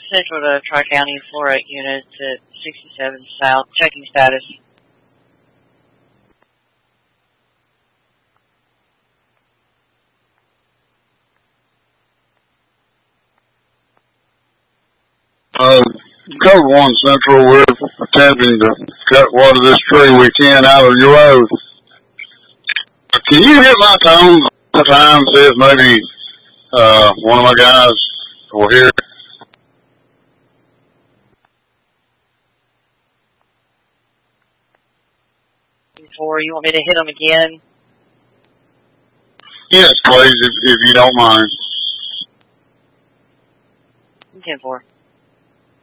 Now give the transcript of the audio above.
Central to Tri-County 48 units at 67 South. Checking status. Code 1 Central, we're attempting to cut what of this tree we can out of your road. Can you hit my tone sometime, see if maybe one of my guys will hear it? You want me to hit them again? Yes, please, if you don't mind. 10-4.